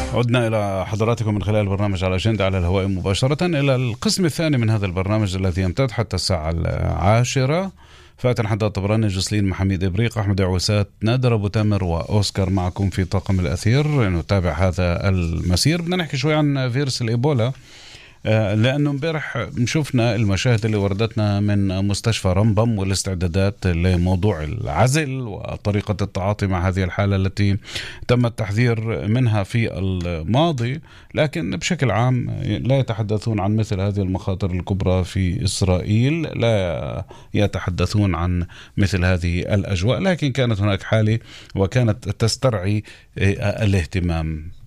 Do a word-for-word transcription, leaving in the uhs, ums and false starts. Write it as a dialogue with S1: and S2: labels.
S1: عدنا إلى حضراتكم من خلال البرنامج على أجندة على الهواء مباشرة إلى القسم الثاني من هذا البرنامج الذي يمتد حتى الساعة العاشرة. فاتن حداد الطبراني، جسلين محمد إبريق، أحمد عويسات، نادر أبو تامر وأوسكار معكم في طاقم الأثير. نتابع هذا المسير. بدنا نحكي شوي عن فيروس الإيبولا، لأنه امبارح شفنا المشاهد اللي وردتنا من مستشفى رمبم والاستعدادات لموضوع العزل وطريقة التعاطي مع هذه الحالة التي تم التحذير منها في الماضي، لكن بشكل عام لا يتحدثون عن مثل هذه المخاطر الكبرى في إسرائيل، لا يتحدثون عن مثل هذه الأجواء، لكن كانت هناك حالة وكانت تسترعي الاهتمام.